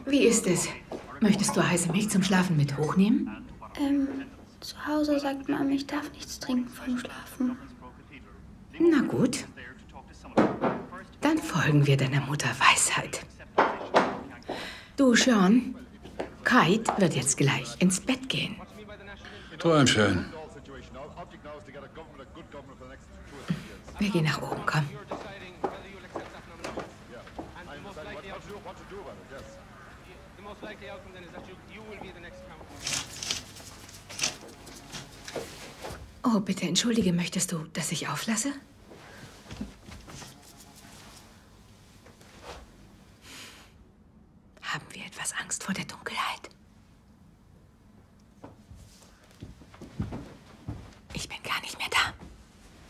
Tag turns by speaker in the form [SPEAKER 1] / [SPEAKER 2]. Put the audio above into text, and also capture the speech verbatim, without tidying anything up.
[SPEAKER 1] Wie ist es? Möchtest du heiße Milch zum Schlafen mit hochnehmen?
[SPEAKER 2] Ähm, zu Hause sagt Mama, ich darf nichts trinken vorm Schlafen.
[SPEAKER 1] Na gut. Dann folgen wir deiner Mutter Weisheit. Du, Sean, Kite wird jetzt gleich ins Bett gehen.
[SPEAKER 3] Träum schön.
[SPEAKER 1] Wir gehen nach oben, komm. Oh, bitte entschuldige, möchtest du, dass ich auflasse? Haben wir etwas Angst vor der Dunkelheit?